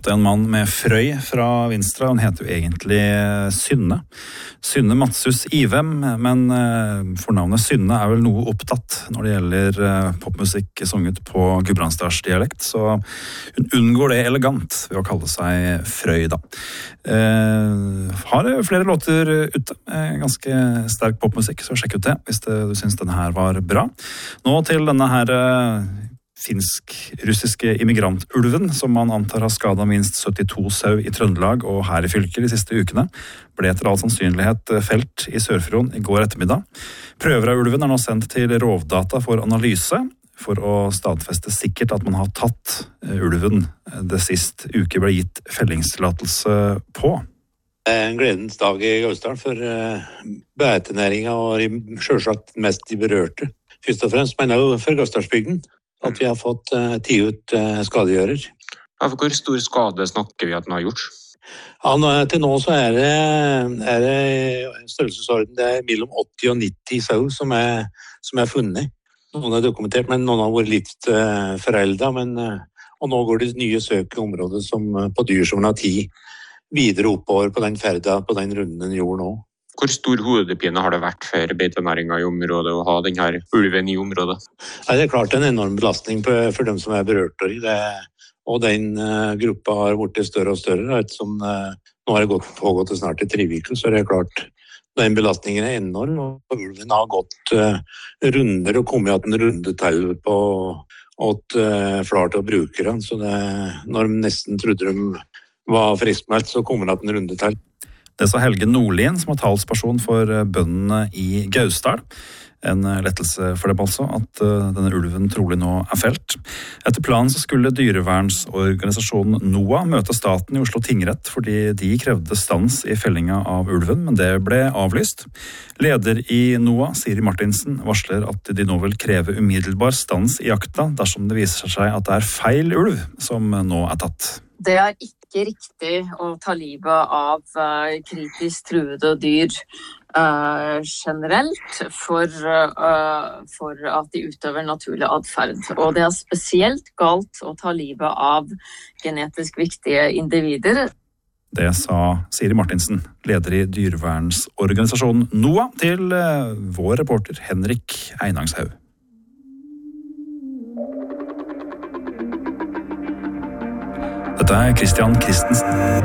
drepte en mann med frøy fra Vinstra. Hun heter jo egentlig Synne. Synne Matshus Ivem, men fornavnet Synne er vel noe opptatt når det gjelder popmusikk sunget på Gudbrandsdalsdialekt, så hun unngår det elegant ved å kalle seg Frøy da. Har flere låter ute, ganske sterk popmusikk, så sjekk ut det hvis du synes denne her var bra. Nå til denne her finsk-russiske immigrantulven, som man antar har skadet minst 72 sau i Trøndelag og her i fylket de siste ukene, ble etter all sannsynlighet felt i Sørfjorden i går ettermiddag. Prøver av ulven er nå sendt til Rovdata for analyse, for å stadfeste sikkert at man har tatt ulven det sist uke ble gitt fellingstillatelse på. En gledens dag i Gausdal for beitenæringen og selvsagt mest de berørte. Først og fremst, men også for Gausdalsbygden, at vi har fått tid ut skadegjører. Ja, for hvor stor skade snakker vi at den har gjort? Ja, til nå så er det størrelsesorden, det er mellom 80 og 90 sau som er funnet. Noen er dokumentert, men noen har vært litt foreldet, og nå går det nye søk i området på dyr som har tid videre oppover på den ferden, på den runden den gjorde nå. Hvor stor hodepine har det vært for beitenæringen i området å ha denne ulven i området? Ja, det er klart en enorm belastning for dem som er berørt av det. Og den gruppa har blitt større og større. Ettersom nå har det pågått snart i 3 uker, så er det klart den belastningen er enorm. Og ulven har gått runder og kommet at en runde til på flere av brukerne. Så når de nesten trodde de var friskmeldt, så kommer det at en runde til. Det sa Helge Nordlien, som er talsperson for bøndene i Gausdal. En lettelse for dem altså, at denne ulven trolig nå er felt. Etter planen så skulle dyrevernsorganisasjonen NOAH møte staten i Oslo tingrett, fordi de krevde stans i fellinga av ulven, men det ble avlyst. Leder i NOAH, Siri Martinsen, varsler at de nå vil kreve umiddelbar stans i jakta dersom det viser seg at det er feil ulv som nå er tatt. Det er ikke riktig å ta livet av kritisk truede dyr generelt for at de utøver naturlig adferd. Og det er spesielt galt å ta livet av genetisk viktige individer. Det sa Siri Martinsen, leder i dyrevernsorganisasjonen NOAH, til vår reporter Henrik Einangshaug. Dette er Christian Christensen.